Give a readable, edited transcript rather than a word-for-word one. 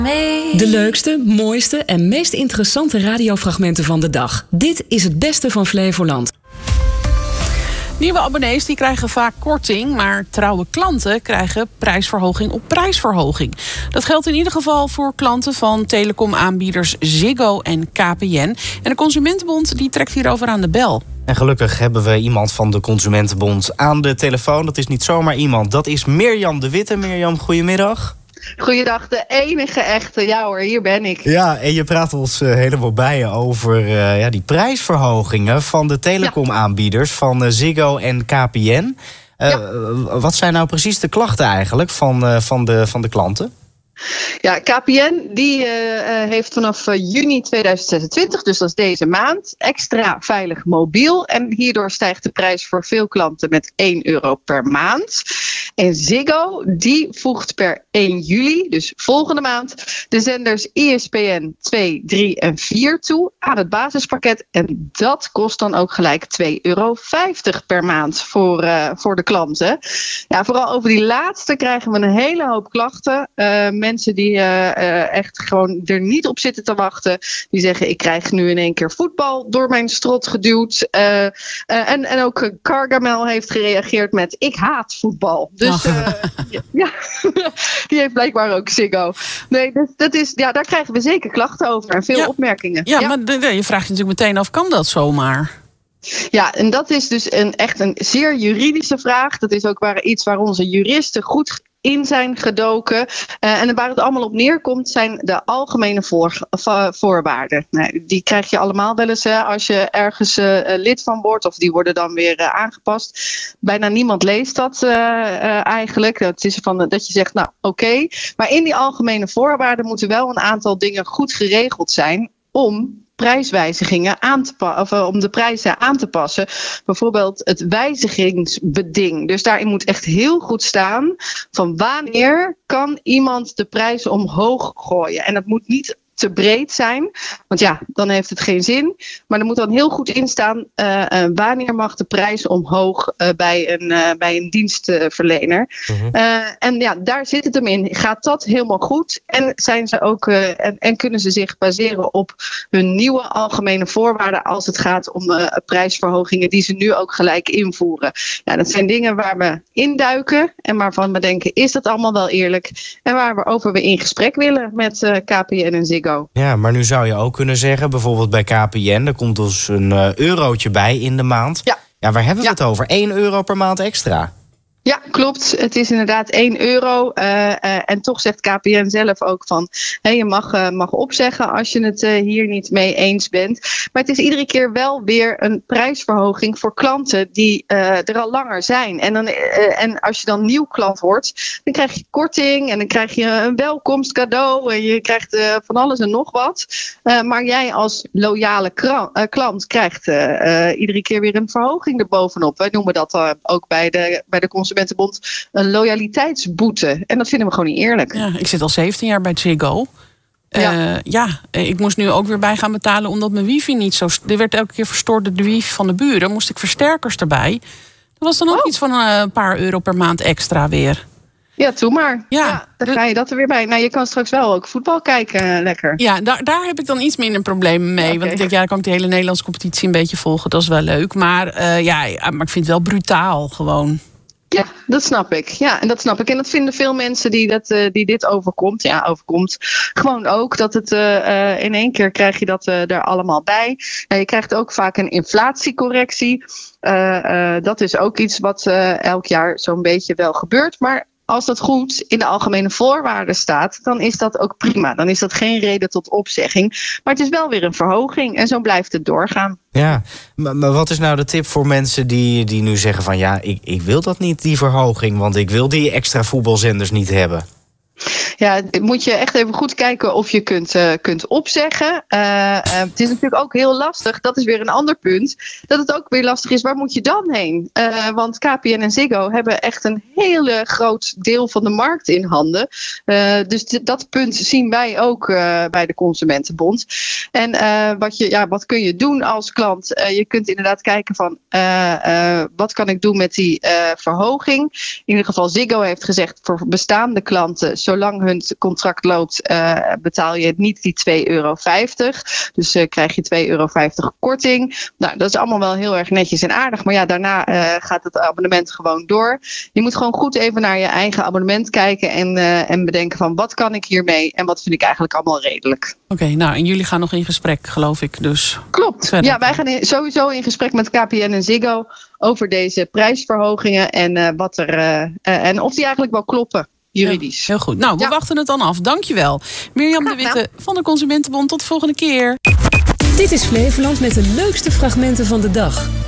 De leukste, mooiste en meest interessante radiofragmenten van de dag. Dit is het beste van Flevoland. Nieuwe abonnees die krijgen vaak korting, maar trouwe klanten krijgen prijsverhoging op prijsverhoging. Dat geldt in ieder geval voor klanten van telecomaanbieders Ziggo en KPN. En de Consumentenbond die trekt hierover aan de bel. En gelukkig hebben we iemand van de Consumentenbond aan de telefoon. Dat is niet zomaar iemand, dat is Mirjam de Witte. Mirjam, goedemiddag. Goeiedag, de enige echte. Ja hoor, hier ben ik. Ja, en je praat ons helemaal bij over die prijsverhogingen van de telecomaanbieders van Ziggo en KPN. Wat zijn nou precies de klachten eigenlijk van de klanten? Ja, KPN die heeft vanaf juni 2026, dus dat is deze maand, extra veilig mobiel. En hierdoor stijgt de prijs voor veel klanten met €1 per maand. En Ziggo die voegt per 1 juli, dus volgende maand, de zenders ESPN 2, 3 en 4 toe aan het basispakket. En dat kost dan ook gelijk €2,50 per maand voor de klanten. Ja, vooral over die laatste krijgen we een hele hoop klachten. Mensen die echt gewoon er niet op zitten te wachten. Die zeggen, ik krijg nu in één keer voetbal door mijn strot geduwd. En ook Gargamel heeft gereageerd met, ik haat voetbal. Dus ja, die heeft blijkbaar ook Ziggo. Nee, dus dat is, ja, daar krijgen we zeker klachten over en veel opmerkingen. Ja, maar je vraagt je natuurlijk meteen af, kan dat zomaar? Ja, en dat is dus echt een zeer juridische vraag. Dat is ook iets waar onze juristen goed in zijn gedoken. En waar het allemaal op neerkomt zijn de algemene voorwaarden. Nou, die krijg je allemaal wel eens als je ergens lid van wordt. Of die worden dan weer aangepast. Bijna niemand leest dat eigenlijk. Het is dat je zegt, nou oké. Maar in die algemene voorwaarden moeten wel een aantal dingen goed geregeld zijn om prijswijzigingen om de prijzen aan te passen. Bijvoorbeeld het wijzigingsbeding. Dus daarin moet echt heel goed staan van wanneer kan iemand de prijs omhoog gooien. En dat moet niet te breed zijn, want ja, dan heeft het geen zin. Maar er moet dan heel goed in staan wanneer mag de prijs omhoog bij een dienstverlener. En ja, daar zit het hem in. Gaat dat helemaal goed? En zijn ze ook en kunnen ze zich baseren op hun nieuwe algemene voorwaarden als het gaat om prijsverhogingen die ze nu ook gelijk invoeren? Ja, dat zijn dingen waar we induiken en waarvan we denken, is dat allemaal wel eerlijk? En waarover we in gesprek willen met KPN en Ziggo. Ja, maar nu zou je ook kunnen zeggen, bijvoorbeeld bij KPN, er komt dus een eurotje bij in de maand. Ja, waar hebben we het over? €1 per maand extra. Ja, klopt. Het is inderdaad €1. En toch zegt KPN zelf ook van, je mag opzeggen als je het hier niet mee eens bent. Maar het is iedere keer wel weer een prijsverhoging voor klanten die er al langer zijn. En als je dan nieuw klant wordt, dan krijg je korting en dan krijg je een welkomstcadeau en je krijgt van alles en nog wat. Maar jij als loyale klant krijgt iedere keer weer een verhoging erbovenop. Wij noemen dat ook bij de Consumentenbond een loyaliteitsboete. En dat vinden we gewoon niet eerlijk. Ja, ik zit al 17 jaar bij Ziggo. Ik moest nu ook weer bij gaan betalen omdat mijn wifi niet zo... Er werd elke keer verstoord door de wifi van de buren. Moest ik versterkers erbij. Dat was dan ook iets van een paar euro per maand extra weer. Ja, doe maar. Ja, dan ga je dat er weer bij. Nou, je kan straks wel ook voetbal kijken, lekker. Ja, daar heb ik dan iets minder problemen mee. Okay. Want ik denk, dan kan ik de hele Nederlandse competitie een beetje volgen. Dat is wel leuk. Maar maar ik vind het wel brutaal gewoon. Ja, dat snap ik. Ja, en dat snap ik. En dat vinden veel mensen die dit overkomt. Ja, overkomt gewoon ook. Dat het in één keer krijg je dat er allemaal bij. Je krijgt ook vaak een inflatiecorrectie. Dat is ook iets wat elk jaar zo'n beetje wel gebeurt. Maar als dat goed in de algemene voorwaarden staat, dan is dat ook prima. Dan is dat geen reden tot opzegging. Maar het is wel weer een verhoging en zo blijft het doorgaan. Ja, maar wat is nou de tip voor mensen die nu zeggen van ja, ik wil dat niet, die verhoging, want ik wil die extra voetbalzenders niet hebben? Ja, moet je echt even goed kijken of je kunt opzeggen. Het is natuurlijk ook heel lastig. Dat is weer een ander punt. Dat het ook weer lastig is, waar moet je dan heen? Want KPN en Ziggo hebben echt een hele groot deel van de markt in handen. Dus dat punt zien wij ook bij de Consumentenbond. En wat kun je doen als klant? Je kunt inderdaad kijken van wat kan ik doen met die verhoging? In ieder geval Ziggo heeft gezegd voor bestaande klanten zolang hun contract loopt, betaal je niet die €2,50. Dus krijg je €2,50 korting. Nou, dat is allemaal wel heel erg netjes en aardig. Maar ja, daarna gaat het abonnement gewoon door. Je moet gewoon goed even naar je eigen abonnement kijken en bedenken van wat kan ik hiermee en wat vind ik eigenlijk allemaal redelijk. Oké, nou en jullie gaan nog in gesprek, geloof ik dus. Klopt. Verder. Ja, wij gaan sowieso in gesprek met KPN en Ziggo over deze prijsverhogingen en of die eigenlijk wel kloppen. Juridisch. Heel goed. Nou, we wachten het dan af. Dankjewel. Mirjam de Witte van de Consumentenbond. Tot de volgende keer. Dit is Flevoland met de leukste fragmenten van de dag.